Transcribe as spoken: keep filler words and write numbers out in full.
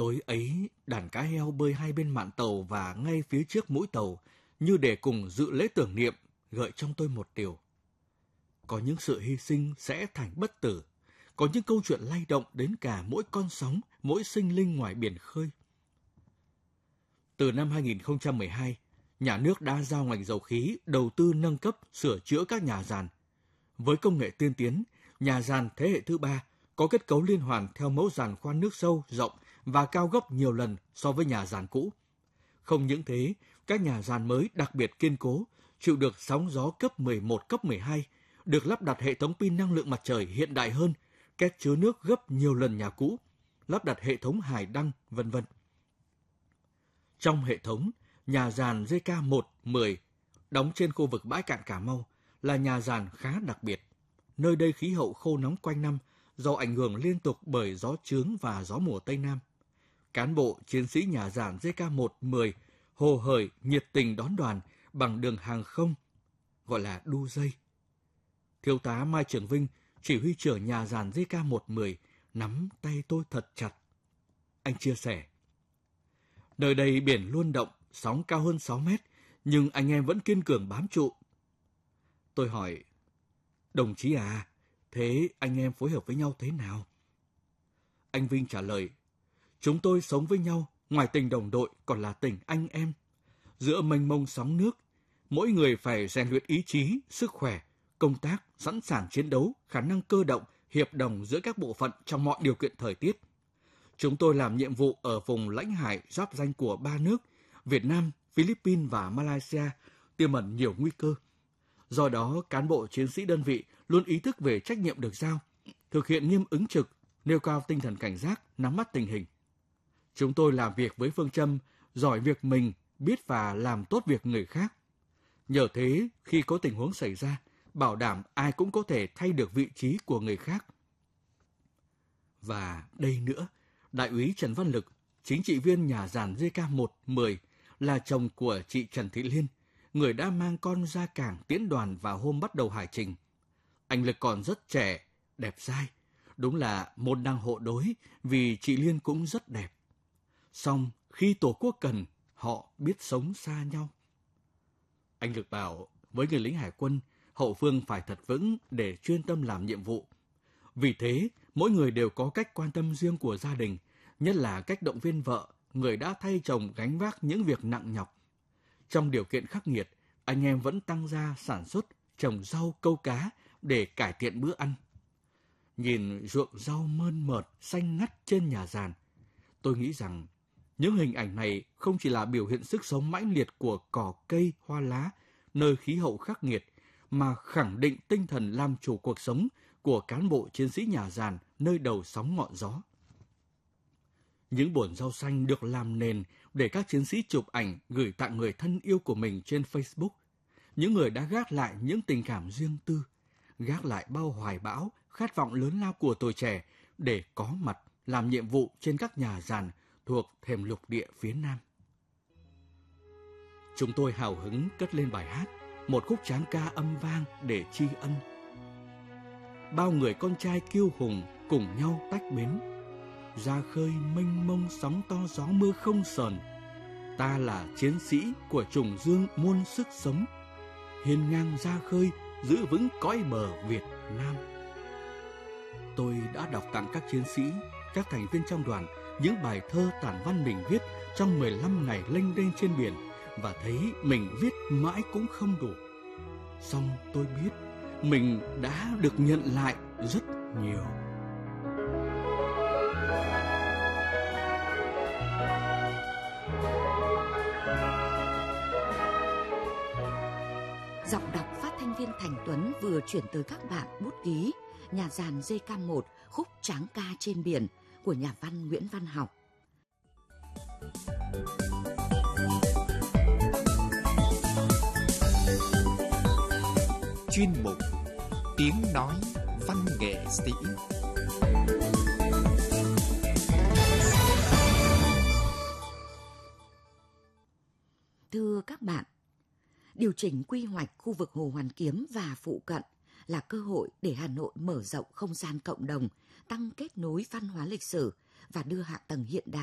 Tối ấy, đàn cá heo bơi hai bên mạn tàu và ngay phía trước mũi tàu, như để cùng dự lễ tưởng niệm, gợi trong tôi một điều. Có những sự hy sinh sẽ thành bất tử, có những câu chuyện lay động đến cả mỗi con sóng, mỗi sinh linh ngoài biển khơi. Từ năm hai nghìn không trăm mười hai, nhà nước đã giao ngành dầu khí đầu tư nâng cấp, sửa chữa các nhà giàn. Với công nghệ tiên tiến, nhà giàn thế hệ thứ ba có kết cấu liên hoàn theo mẫu giàn khoan nước sâu, rộng và cao gấp nhiều lần so với nhà giàn cũ. Không những thế, các nhà giàn mới đặc biệt kiên cố, chịu được sóng gió cấp mười một, cấp mười hai, được lắp đặt hệ thống pin năng lượng mặt trời hiện đại hơn, két chứa nước gấp nhiều lần nhà cũ, lắp đặt hệ thống hải đăng, vân vân. Trong hệ thống, nhà giàn giê ca một, mười, đóng trên khu vực bãi cạn Cà Mau, là nhà giàn khá đặc biệt. Nơi đây khí hậu khô nóng quanh năm, do ảnh hưởng liên tục bởi gió chướng và gió mùa Tây Nam. Cán bộ, chiến sĩ nhà giàn giê ca một, mười hồ hởi, nhiệt tình đón đoàn bằng đường hàng không, gọi là đu dây. Thiếu tá Mai Trường Vinh, chỉ huy trưởng nhà giàn giê ca một, mười, nắm tay tôi thật chặt. Anh chia sẻ. Nơi đây biển luôn động, sóng cao hơn sáu mét, nhưng anh em vẫn kiên cường bám trụ. Tôi hỏi, đồng chí à, thế anh em phối hợp với nhau thế nào? Anh Vinh trả lời, chúng tôi sống với nhau, ngoài tình đồng đội còn là tình anh em. Giữa mênh mông sóng nước, mỗi người phải rèn luyện ý chí, sức khỏe, công tác, sẵn sàng chiến đấu, khả năng cơ động, hiệp đồng giữa các bộ phận trong mọi điều kiện thời tiết. Chúng tôi làm nhiệm vụ ở vùng lãnh hải giáp ranh của ba nước, Việt Nam, Philippines và Malaysia, tiềm ẩn nhiều nguy cơ. Do đó, cán bộ chiến sĩ đơn vị luôn ý thức về trách nhiệm được giao, thực hiện nghiêm ứng trực, nêu cao tinh thần cảnh giác, nắm bắt tình hình. Chúng tôi làm việc với phương châm giỏi việc mình, biết và làm tốt việc người khác. Nhờ thế, khi có tình huống xảy ra, bảo đảm ai cũng có thể thay được vị trí của người khác. Và đây nữa, Đại úy Trần Văn Lực, chính trị viên nhà giàn giê ca một, mười, là chồng của chị Trần Thị Liên, người đã mang con ra cảng tiễn đoàn vào hôm bắt đầu hải trình. Anh Lực còn rất trẻ, đẹp dai. Đúng là môn đăng hộ đối, vì chị Liên cũng rất đẹp. Song khi Tổ quốc cần, họ biết sống xa nhau. Anh Lực bảo, với người lính hải quân, hậu phương phải thật vững để chuyên tâm làm nhiệm vụ. Vì thế, mỗi người đều có cách quan tâm riêng của gia đình, nhất là cách động viên vợ, người đã thay chồng gánh vác những việc nặng nhọc. Trong điều kiện khắc nghiệt, anh em vẫn tăng gia sản xuất, trồng rau, câu cá để cải thiện bữa ăn. Nhìn ruộng rau mơn mởt, xanh ngắt trên nhà giàn, tôi nghĩ rằng những hình ảnh này không chỉ là biểu hiện sức sống mãnh liệt của cỏ cây, hoa lá, nơi khí hậu khắc nghiệt, mà khẳng định tinh thần làm chủ cuộc sống của cán bộ chiến sĩ nhà giàn nơi đầu sóng ngọn gió. Những bồn rau xanh được làm nền để các chiến sĩ chụp ảnh gửi tặng người thân yêu của mình trên Facebook. Những người đã gác lại những tình cảm riêng tư, gác lại bao hoài bão, khát vọng lớn lao của tuổi trẻ để có mặt làm nhiệm vụ trên các nhà giàn thuộc thềm lục địa phía Nam. Chúng tôi hào hứng cất lên bài hát, một khúc tráng ca âm vang để tri ân. Bao người con trai kiêu hùng cùng nhau tách bến, ra khơi mênh mông sóng to gió mưa không sờn. Ta là chiến sĩ của trùng dương muôn sức sống, hiên ngang ra khơi giữ vững cõi bờ Việt Nam. Tôi đã đọc tặng các chiến sĩ, các thành viên trong đoàn những bài thơ tản văn mình viết trong mười lăm ngày lênh đênh trên biển, và thấy mình viết mãi cũng không đủ. Song tôi biết mình đã được nhận lại rất nhiều. Giọng đọc phát thanh viên Thành Tuấn vừa chuyển tới các bạn bút ký Nhà giàn giê ca một, khúc tráng ca trên biển của nhà văn Nguyễn Văn Học. Chuyên mục Tiếng nói văn nghệ sĩ. Thưa các bạn, điều chỉnh quy hoạch khu vực Hồ Hoàn Kiếm và phụ cận là cơ hội để Hà Nội mở rộng không gian cộng đồng, tăng kết nối văn hóa lịch sử và đưa hạ tầng hiện đại